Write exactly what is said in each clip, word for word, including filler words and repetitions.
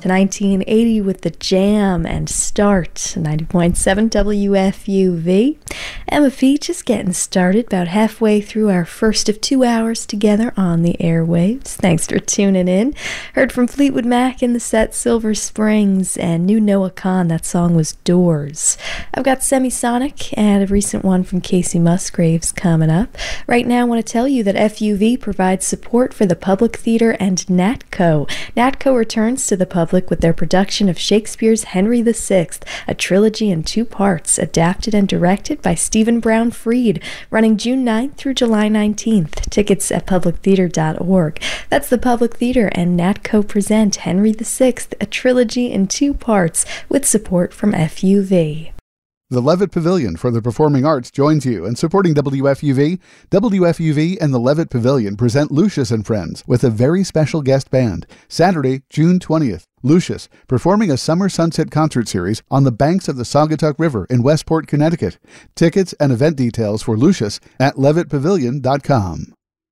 to nineteen eighty with The Jam and Start, ninety point seven W F U V. Emma P just getting started, about halfway through our first of two hours together on the airwaves. Thanks for tuning in. Heard from Fleetwood Mac in the set Silver Springs, and new Noah Kahan, that song was Doors. I've got Semisonic and a recent one from Casey Musgraves coming up. Right now I want to tell you that F U V provides support for the Public Theater and NATCO. NATCO returns to the public with their production of Shakespeare's Henry the Sixth, a trilogy in two parts, adapted and directed by Stephen Brown Freed, running June ninth through July nineteenth. Tickets at public theater dot org. That's the Public Theater and NATCO present Henry the Sixth, a trilogy in two parts, with support from F U V. The Levitt Pavilion for the Performing Arts joins you in supporting W F U V. W F U V and the Levitt Pavilion present Lucius and Friends with a very special guest band. Saturday, June twentieth. Lucius, performing a summer sunset concert series on the banks of the Saugatuck River in Westport, Connecticut. Tickets and event details for Lucius at levitt pavilion dot com.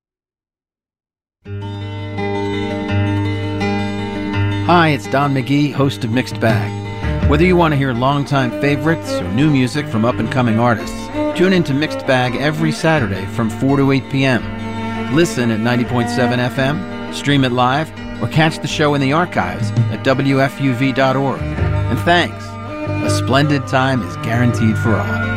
Hi, it's Don McGee, host of Mixed Bag. Whether you want to hear longtime favorites or new music from up-and-coming artists, tune in to Mixed Bag every Saturday from four to eight p.m. Listen at ninety point seven F M, stream it live, or catch the show in the archives at W F U V dot org. And thanks. A splendid time is guaranteed for all.